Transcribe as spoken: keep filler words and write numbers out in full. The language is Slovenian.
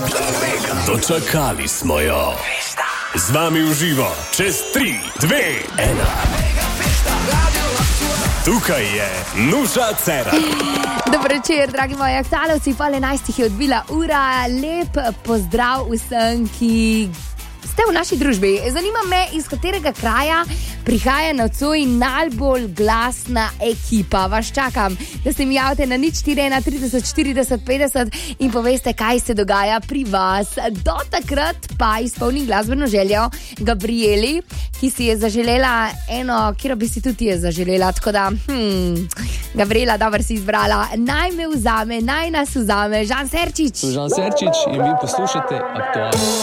Dočakali smo jo. Z vami v živo, čez tri, dve, ena. Tukaj je Nuša Cerar. Dobro večer, dragi moji aktualci, pol enajstih je odbila ura. Lep pozdrav vsem, ki ste v naši družbi. Zanima me, iz katerega kraja prihaja nocoj najbolj glasna ekipa. Vas čakam, da se mi javite na nič štiri ena trideset štirideset petdeset in poveste, kaj se dogaja pri vas. Do takrat pa izpolnim glasbeno željo Gabrieli, ki si je zaželela eno, kjer bi si tudi je zaželela. Tako da, hm, Gabriela, dobro si izbrala. Naj me vzame, naj nas vzame Žan Serčič. Žan Serčič in vi poslušate Aktualno.